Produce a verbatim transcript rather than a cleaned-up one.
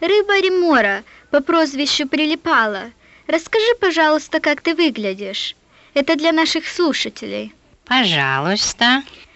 рыба Ремора по прозвищу Прилипала. Расскажи, пожалуйста, как ты выглядишь. Это для наших слушателей. Пожалуйста.